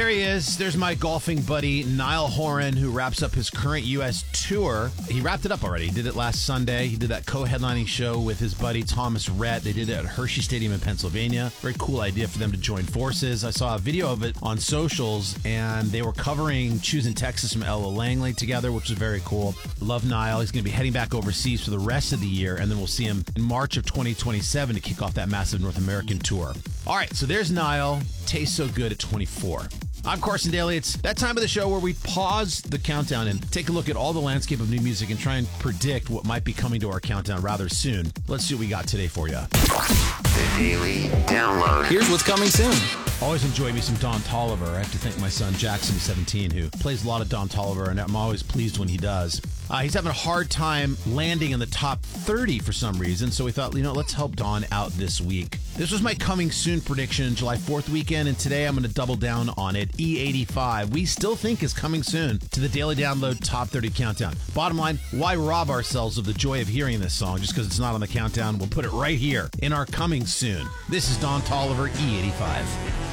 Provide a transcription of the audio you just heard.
There he is. There's my golfing buddy, Niall Horan, who wraps up his current U.S. tour. He wrapped it up already. He did it last Sunday. He did that co-headlining show with his buddy, Thomas Rhett. They did it at Hershey Stadium in Pennsylvania. Very cool idea for them to join forces. I saw a video of it on socials, and they were covering Choosing Texas from Ella Langley together, which was very cool. Love Niall. He's going to be heading back overseas for the rest of the year, and then we'll see him in March of 2027 to kick off that massive North American tour. All right, so there's Niall. Tastes so good at 24. I'm Carson Daly. It's that time of the show where we pause the countdown and take a look at all the landscape of new music and try and predict what might be coming to our countdown rather soon. Let's see what we got today for you. The Daily Download. Here's what's coming soon. Always enjoy me some Don Toliver. I have to thank my son Jackson, 17, who plays a lot of Don Toliver, and I'm always pleased when he does. He's having a hard time landing in the top 30 for some reason, so we thought, let's help Don out this week. This was my coming soon prediction, July 4th weekend, and today I'm going to double down on it. E85, we still think is coming soon to the Daily Download Top 30 Countdown. Bottom line, why rob ourselves of the joy of hearing this song just because it's not on the countdown? We'll put it right here in our coming soon. This is Don Toliver, E85.